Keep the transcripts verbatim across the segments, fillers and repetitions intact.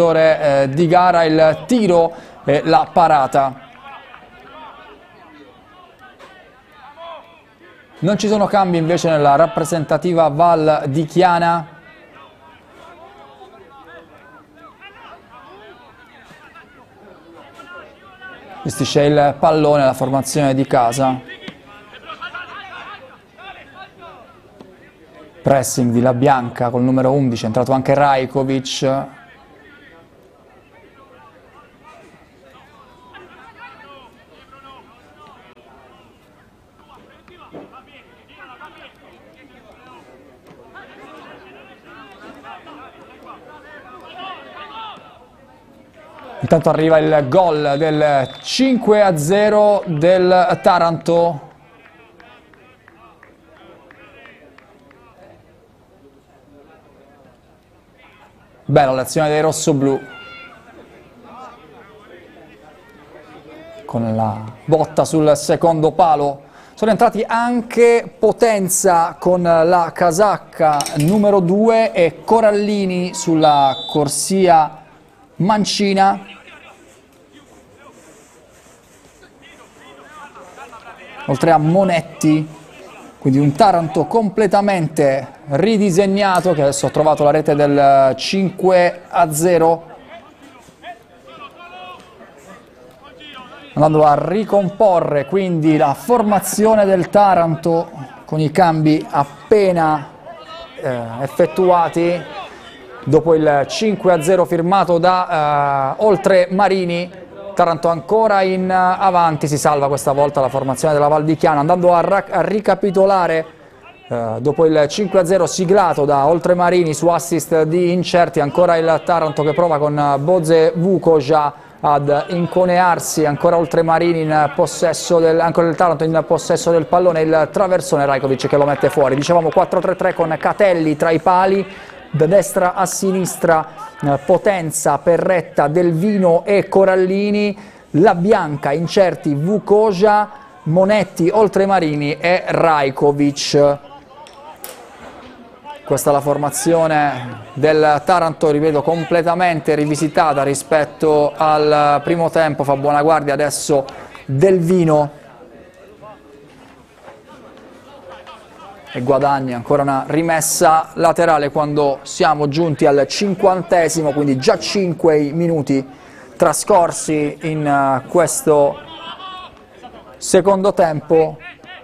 vincitore eh, di gara, il tiro e la parata. Non ci sono cambi invece nella rappresentativa Val di Chiana. Gestisce il pallone la formazione di casa. Pressing di La Bianca col numero undici, è entrato anche Rajkovic. Intanto arriva il gol del cinque a zero del Taranto. Bella l'azione dei rossoblù. Con la botta sul secondo palo. Sono entrati anche Potenza con la casacca numero due e Corallini sulla corsia mancina. Oltre a Monetti, quindi un Taranto completamente ridisegnato che adesso ha trovato la rete del cinque a zero, andando a ricomporre quindi la formazione del Taranto con i cambi appena eh, effettuati dopo il cinque a zero firmato da eh, Oltremarini. Taranto ancora in avanti, si salva questa volta la formazione della Val di Chiana, andando a, a ricapitolare eh, dopo il cinque a zero siglato da Oltremarini su assist di Incerti. Ancora il Taranto che prova con Boze Vukoja ad inconearsi, ancora Oltremarini in possesso del, ancora il Taranto in possesso del pallone, il traversone Rajkovic che lo mette fuori. Dicevamo quattro tre tre con Catelli tra i pali, da destra a sinistra Potenza, Perretta, Delvino e Corallini, La Bianca, Incerti, Vukoja, Monetti, Oltremarini e Rajkovic. Questa è la formazione del Taranto, ripeto, completamente rivisitata rispetto al primo tempo. Fa buona guardia adesso Delvino e Guadagni, ancora una rimessa laterale quando siamo giunti al cinquantesimo, quindi già cinque minuti trascorsi in questo secondo tempo.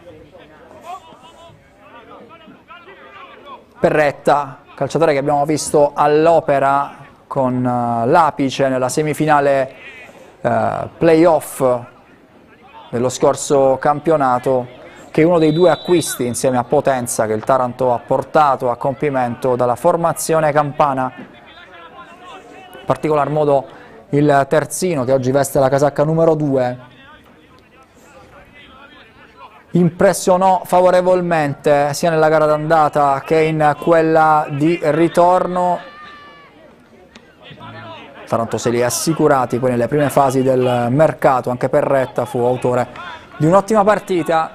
Perretta, calciatore che abbiamo visto all'opera con l'Apice nella semifinale eh, playoff dello scorso campionato, che è uno dei due acquisti insieme a Potenza che il Taranto ha portato a compimento dalla formazione campana, in particolar modo il terzino che oggi veste la casacca numero due. Impressionò favorevolmente sia nella gara d'andata che in quella di ritorno. Taranto se li ha assicurati poi nelle prime fasi del mercato, anche Perretta fu autore di un'ottima partita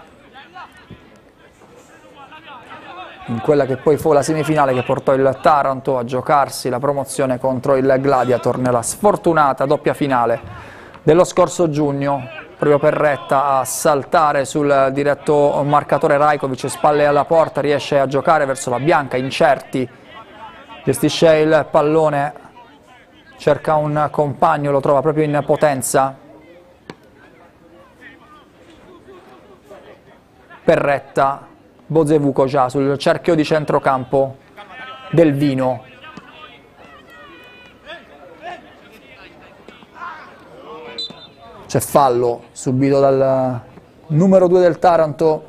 in quella che poi fu la semifinale che portò il Taranto a giocarsi la promozione contro il Gladiator nella sfortunata doppia finale dello scorso giugno. Proprio Perretta a saltare sul diretto marcatore Rajkovic, spalle alla porta, riesce a giocare verso La Bianca, Incerti gestisce il pallone, cerca un compagno, lo trova proprio in Potenza. Perretta, Boze Vukoja sul cerchio di centrocampo, Delvino. C'è fallo subito dal numero due del Taranto.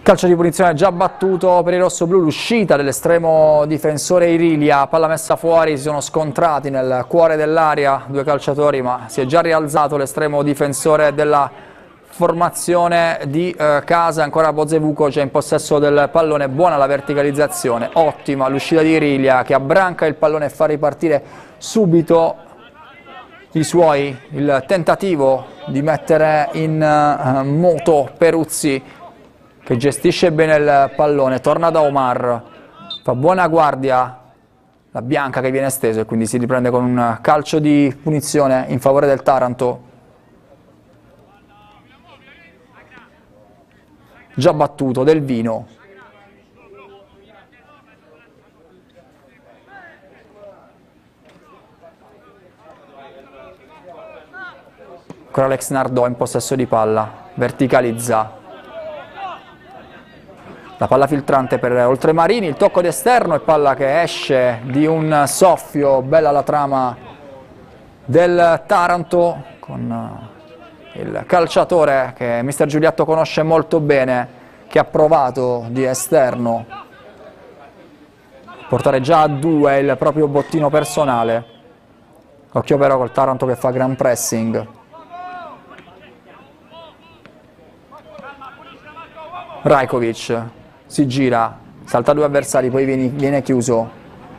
Calcio di punizione già battuto per i rossoblù, l'uscita dell'estremo difensore Irilia, palla messa fuori, si sono scontrati nel cuore dell'area due calciatori, ma si è già rialzato l'estremo difensore della formazione di eh, casa. Ancora Bozevukoc in possesso del pallone, buona la verticalizzazione, ottima l'uscita di Irilia che abbranca il pallone e fa ripartire subito i suoi, il tentativo di mettere in uh, moto Peruzzi che gestisce bene il pallone, torna da Omar, fa buona guardia la Bianca che viene esteso e quindi si riprende con un calcio di punizione in favore del Taranto. Già battuto Del Vino. Ancora Alex Nardò in possesso di palla, verticalizza. La palla filtrante per Oltremarini, il tocco d'esterno e palla che esce di un soffio, bella la trama del Taranto con il calciatore che mister Giuliatto conosce molto bene, che ha provato di esterno portare già a due il proprio bottino personale. Occhio però col Taranto che fa gran pressing. Rajkovic si gira, salta due avversari, poi viene, viene chiuso.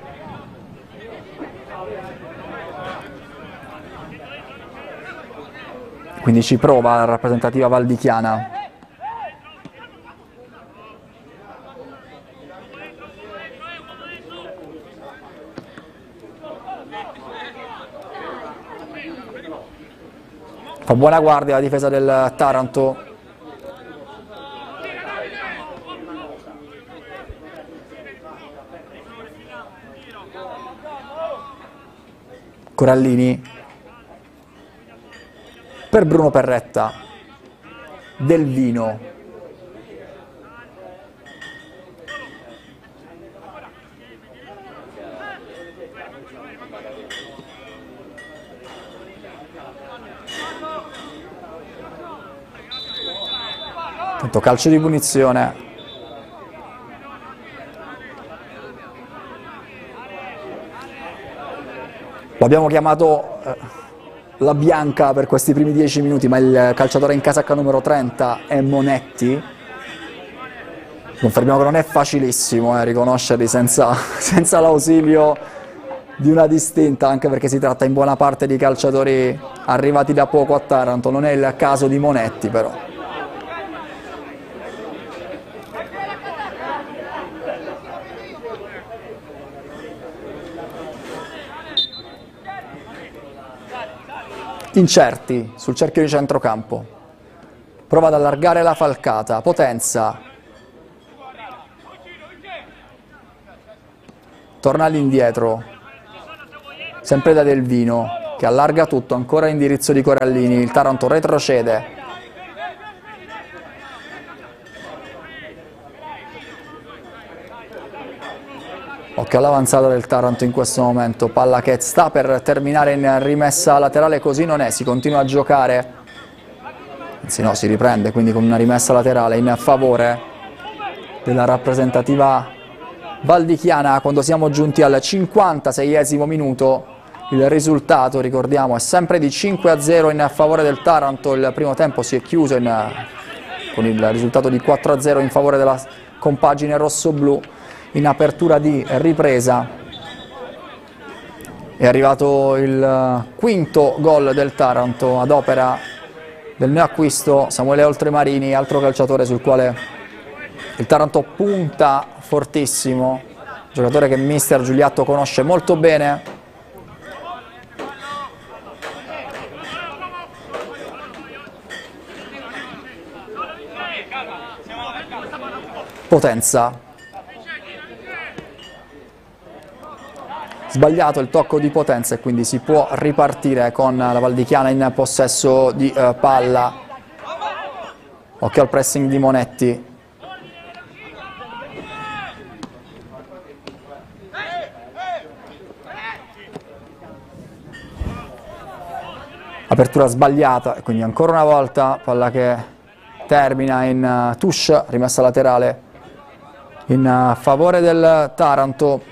Quindi ci prova la rappresentativa valdichiana. Fa buona guardia la difesa del Taranto. Corallini per Bruno Perretta, Del Vino, tanto calcio di punizione. L'abbiamo chiamato eh, la Bianca per questi primi dieci minuti, ma il calciatore in casacca numero trenta è Monetti. Confermiamo che non è facilissimo eh, riconoscerli senza, senza l'ausilio di una distinta, anche perché si tratta in buona parte di calciatori arrivati da poco a Taranto. Non è il caso di Monetti però. Incerti sul cerchio di centrocampo, prova ad allargare la falcata, Potenza, torna all'indietro, sempre da Del Vino che allarga tutto, ancora indirizzo di Corallini, il Taranto retrocede. Occhio all'avanzata del Taranto in questo momento, palla che sta per terminare in rimessa laterale, così non è, si continua a giocare, anzi no, si riprende quindi con una rimessa laterale in favore della rappresentativa valdichiana. Quando siamo giunti al cinquantaseiesimo minuto, il risultato, ricordiamo, è sempre di cinque a zero in favore del Taranto. Il primo tempo si è chiuso in, con il risultato di quattro a zero in favore della compagine rossoblù. In apertura di ripresa è arrivato il quinto gol del Taranto ad opera del neoacquisto Samuele Oltremarini, altro calciatore sul quale il Taranto punta fortissimo, giocatore che mister Giuliatto conosce molto bene. Potenza. Sbagliato il tocco di Potenza e quindi si può ripartire con la valdichiana in possesso di uh, palla. Occhio al pressing di Monetti. Apertura sbagliata e quindi ancora una volta palla che termina in uh, touche, rimessa laterale in uh, favore del Taranto.